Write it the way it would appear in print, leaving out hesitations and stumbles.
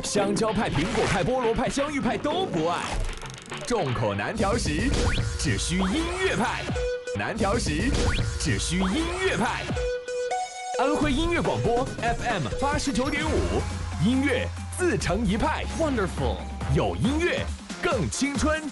香蕉派、苹果派、菠萝派、香芋派都不爱，众口难调时，只需音乐派。难调时，只需音乐派。安徽音乐广播 FM 89.5，音乐自成一派。Wonderful， 有音乐更青春。